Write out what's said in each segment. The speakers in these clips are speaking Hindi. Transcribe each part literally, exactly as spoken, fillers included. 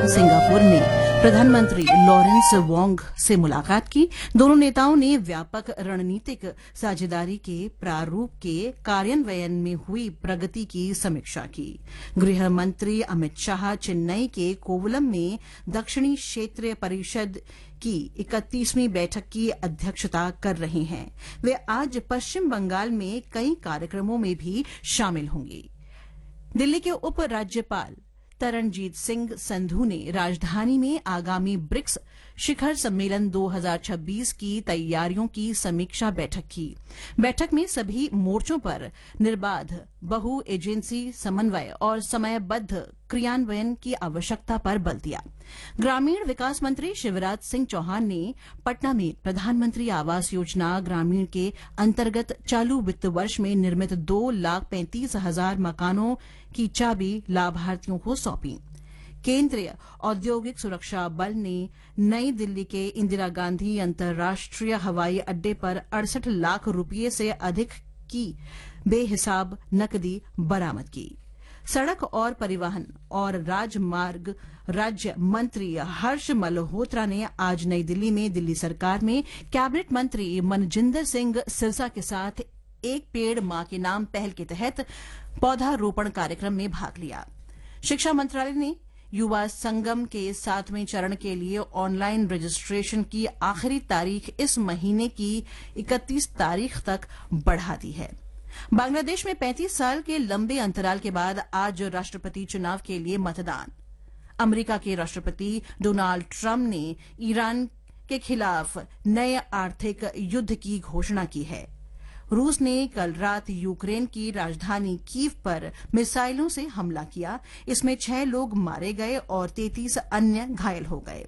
सिंगापुर में प्रधानमंत्री लॉरेंस वोंग से मुलाकात की। दोनों नेताओं ने व्यापक रणनीतिक साझेदारी के प्रारूप के कार्यान्वयन में हुई प्रगति की समीक्षा की। गृह मंत्री अमित शाह चेन्नई के कोवलम में दक्षिणी क्षेत्रीय परिषद की इकतीसवीं बैठक की अध्यक्षता कर रहे हैं। वे आज पश्चिम बंगाल में कई कार्यक्रमों में भी शामिल होंगे। दिल्ली के उप राज्यपाल तरणजीत सिंह संधू ने राजधानी में आगामी ब्रिक्स शिखर सम्मेलन दो हज़ार छब्बीस की तैयारियों की समीक्षा बैठक की। बैठक में सभी मोर्चों पर निर्बाध बहु एजेंसी समन्वय और समयबद्ध क्रियान्वयन की आवश्यकता पर बल दिया। ग्रामीण विकास मंत्री शिवराज सिंह चौहान ने पटना में प्रधानमंत्री आवास योजना ग्रामीण के अंतर्गत चालू वित्त वर्ष में निर्मित दो लाख पैंतीस हजार मकानों की चाबी लाभार्थियों को सौंपी। केंद्रीय औद्योगिक सुरक्षा बल ने नई दिल्ली के इंदिरा गांधी अंतर्राष्ट्रीय हवाई अड्डे पर अड़सठ लाख रुपये से अधिक की बेहिसाब नकदी बरामद की। सड़क और परिवहन और राजमार्ग राज्य मंत्री हर्ष मल्होत्रा ने आज नई दिल्ली में दिल्ली सरकार में कैबिनेट मंत्री मनजिंदर सिंह सिरसा के साथ एक पेड़ मां के नाम पहल के तहत पौधारोपण कार्यक्रम में भाग लिया। शिक्षा मंत्रालय ने युवा संगम के सातवें चरण के लिए ऑनलाइन रजिस्ट्रेशन की आखिरी तारीख इस महीने की इकतीस तारीख तक बढ़ा दी है। बांग्लादेश में पैंतीस साल के लंबे अंतराल के बाद आज राष्ट्रपति चुनाव के लिए मतदान। अमेरिका के राष्ट्रपति डोनाल्ड ट्रंप ने ईरान के खिलाफ नए आर्थिक युद्ध की घोषणा की है। रूस ने कल रात यूक्रेन की राजधानी कीव पर मिसाइलों से हमला किया। इसमें छह लोग मारे गए और तैंतीस अन्य घायल हो गए।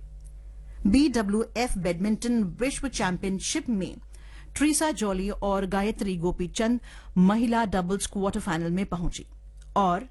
बीडब्ल्यूएफ बैडमिंटन विश्व चैंपियनशिप में ट्रीसा जॉली और गायत्री गोपीचंद महिला डबल्स क्वार्टर फाइनल में पहुंची और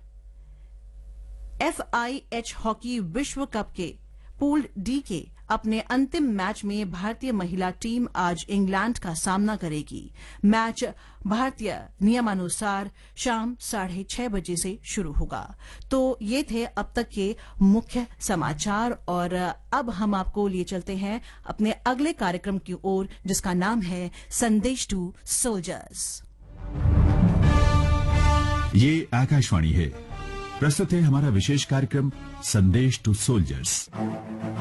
एफआईएच हॉकी विश्व कप के पूल डी के अपने अंतिम मैच में भारतीय महिला टीम आज इंग्लैंड का सामना करेगी। मैच भारतीय नियमानुसार शाम साढ़े छह बजे से शुरू होगा। तो ये थे अब तक के मुख्य समाचार और अब हम आपको लिए चलते हैं अपने अगले कार्यक्रम की ओर, जिसका नाम है संदेश टू सोल्जर्स। ये आकाशवाणी है। प्रस्तुत है हमारा विशेष कार्यक्रम संदेश टू सोल्जर्स।